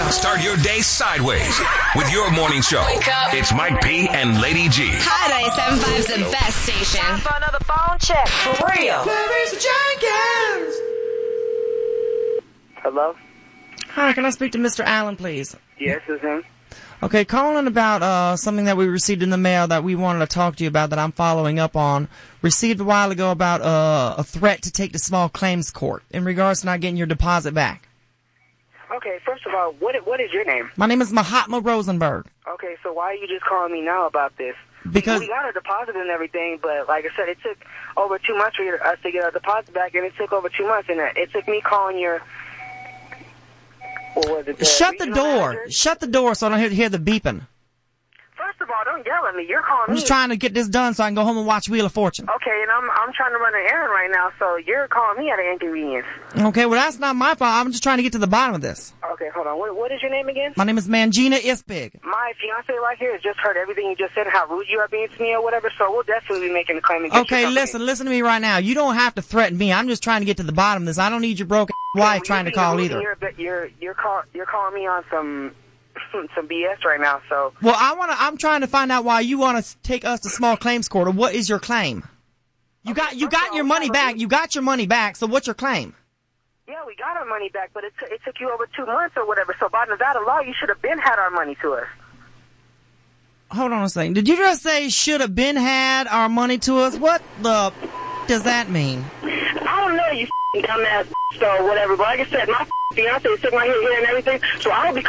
Start your day sideways with your morning show. Wake up. It's Mike P and Lady G. Hot 97.5's the best station. Time for another phone check. For real. Hello? Hi, can I speak to Mr. Allen, please? Yes, it's him. Okay, calling about something that we received in the mail that we wanted to talk to you about that I'm following up on. Received a while ago about a threat to take to small claims court in regards to not getting your deposit back. Okay, first of all, what is your name? My name is Mahatma Rosenberg. Okay, so why are you just calling me now about this? Because we got our deposit and everything, but like I said, it took over 2 months for us to get our deposit back, and it took over 2 months, and it took me calling your... What was it? Shut the door. Manager? Shut the door so I don't hear the beeping. First of all, don't yell at me. You're calling me. I'm just trying to get this done so I can go home and watch Wheel of Fortune. Okay, and I'm trying to run an errand right now, so you're calling me at an inconvenience. Okay, well, that's not my fault. I'm just trying to get to the bottom of this. Okay, hold on. What is your name again? My name is Mangina Ispig. My fiance right here has just heard everything you just said, how rude you are being to me or whatever, so we'll definitely be making a claim against Okay, your company. listen to me right now. You don't have to threaten me. I'm just trying to get to the bottom of this. I don't need your broken wife trying to call either. You're calling me on some BS right now, so... Well, I'm trying to find out why you want to take us to small claims court, or what is your claim? You got your money back. You got your money back, so what's your claim? Yeah, we got our money back, but it took you over 2 months or whatever, so by Nevada law, you should have been had our money to us. Hold on a second. Did you just say should have been had our money to us? What the does that mean? I don't know, you dumbass or whatever, but like I said, my fiance is sitting right here hearing everything, so I don't be